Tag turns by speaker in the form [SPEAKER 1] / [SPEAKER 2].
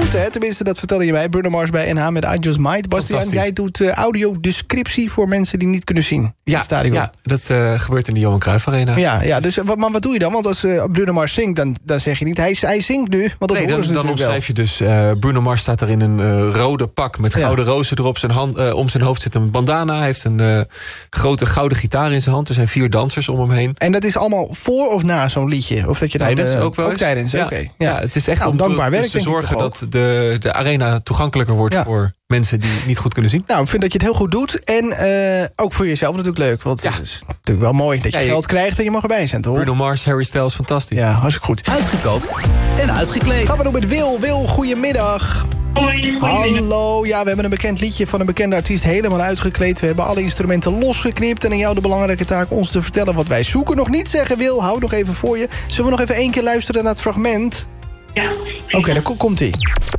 [SPEAKER 1] moeten, hè? Tenminste, dat vertelde je mij. Bruno Mars bij NH met I Just Might. Bastiaan, jij doet audiodescriptie voor mensen die niet kunnen zien in het stadion.
[SPEAKER 2] Ja, dat gebeurt in de Johan Cruijff Arena.
[SPEAKER 1] Ja, dus maar wat doe je dan? Want als Bruno Mars zingt, dan zeg je niet... Hij zingt nu, want dat horen ze
[SPEAKER 2] dan
[SPEAKER 1] natuurlijk
[SPEAKER 2] omschrijf je dus... Bruno Mars staat er in een rode pak met gouden rozen erop. Om zijn hoofd zit een bandana. Hij heeft een grote gouden gitaar in zijn hand. Er zijn 4 dansers om hem heen.
[SPEAKER 1] En dat is allemaal voor of na zo'n liedje? Of dat je dan
[SPEAKER 2] tijdens ook wel eens.
[SPEAKER 1] Ook tijdens,
[SPEAKER 2] ja.
[SPEAKER 1] oké.
[SPEAKER 2] Ja, het is echt om
[SPEAKER 1] dankbaar werk,
[SPEAKER 2] te zorgen dat de arena toegankelijker wordt voor mensen die niet goed kunnen zien.
[SPEAKER 1] Nou, ik vind dat je het heel goed doet. En ook voor jezelf natuurlijk leuk. Want het is natuurlijk wel mooi dat je geld krijgt en je mag erbij zijn, toch?
[SPEAKER 2] Bruno Mars, Harry Styles, fantastisch.
[SPEAKER 1] Ja, hartstikke goed.
[SPEAKER 3] Uitgekookt en uitgekleed.
[SPEAKER 1] Gaan we doen met Wil. Wil, goedemiddag.
[SPEAKER 4] Hoi.
[SPEAKER 1] Hallo, ja, we hebben een bekend liedje van een bekende artiest helemaal uitgekleed. We hebben alle instrumenten losgeknipt. En aan jou de belangrijke taak ons te vertellen wat wij zoeken. Nog niet zeggen, Wil, hou nog even voor je. Zullen we nog even 1 keer luisteren naar het fragment?
[SPEAKER 4] Ja.
[SPEAKER 1] Oké, dan komt-ie.